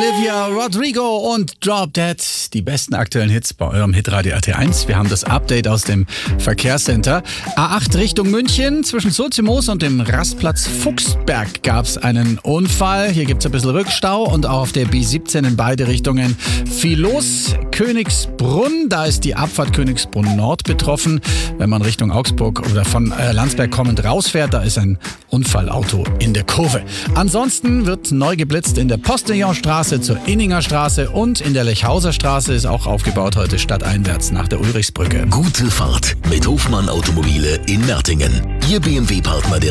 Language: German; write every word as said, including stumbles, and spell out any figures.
Olivia Rodrigo und Drop Dead. Die besten aktuellen Hits bei eurem Hitradio R T eins. Wir haben das Update aus dem Verkehrscenter. A acht Richtung München. Zwischen Sulzimoos und dem Rastplatz Fuchsberg gab es einen Unfall. Hier gibt es ein bisschen Rückstau. Und auch auf der B siebzehn in beide Richtungen viel los. Königsbrunn, da ist die Abfahrt Königsbrunn Nord betroffen. Wenn man Richtung Augsburg oder von äh, Landsberg kommend rausfährt, da ist ein Unfallauto in der Kurve. Ansonsten wird neu geblitzt in der Postillonstraße zur Inninger Straße und in der Lechhauser Straße ist auch aufgebaut heute stadteinwärts nach der Ulrichsbrücke. Gute Fahrt mit Hofmann Automobile in Mertingen. Ihr B M W-Partner der